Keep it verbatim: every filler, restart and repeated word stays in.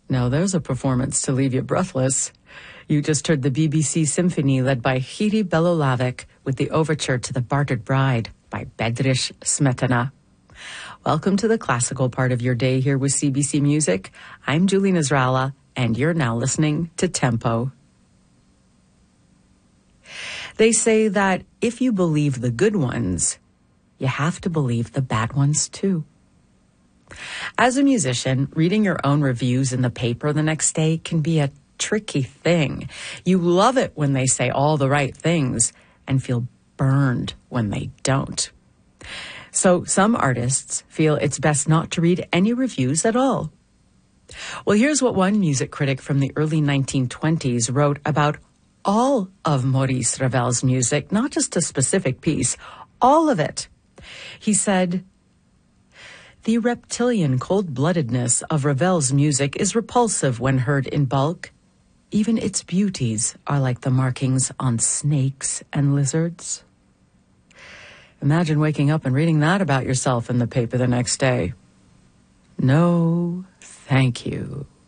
Now there's a performance to leave you breathless. You just heard the B B C Symphony led by Jiří Belohlávek with the overture to The Bartered Bride by Bedřich Smetana. Welcome to the classical part of your day here with C B C Music. I'm Julie Nasrallah, and you're now listening to Tempo. They say that if you believe the good ones, you have to believe the bad ones too. As a musician, reading your own reviews in the paper the next day can be a tricky thing. You love it when they say all the right things and feel burned when they don't. So some artists feel it's best not to read any reviews at all. Well, here's what one music critic from the early nineteen twenties wrote about all of Maurice Ravel's music, not just a specific piece, all of it. He said, "The reptilian cold-bloodedness of Ravel's music is repulsive when heard in bulk. Even its beauties are like the markings on snakes and lizards." Imagine waking up and reading that about yourself in the paper the next day. No, thank you.